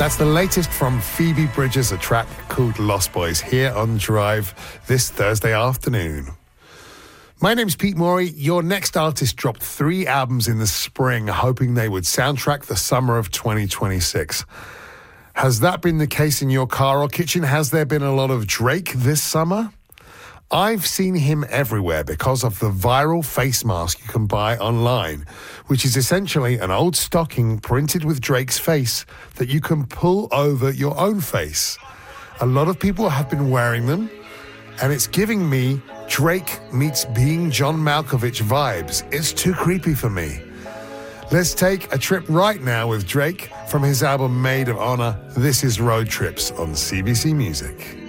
That's the latest from Phoebe Bridgers, a track called Lost Boys, here on Drive this Thursday afternoon. My name's Pete Morey. Your next artist dropped 3 albums in the spring, hoping they would soundtrack the summer of 2026. Has that been the case in your car or kitchen? Has there been a lot of Drake this summer? I've seen him everywhere because of the viral face mask you can buy online, which is essentially an old stocking printed with Drake's face that you can pull over your own face. A lot of people have been wearing them, and it's giving me Drake meets Being John Malkovich vibes. It's too creepy for me. Let's take a trip right now with Drake from his album Maid of Honor. This is Road Trips on CBC Music.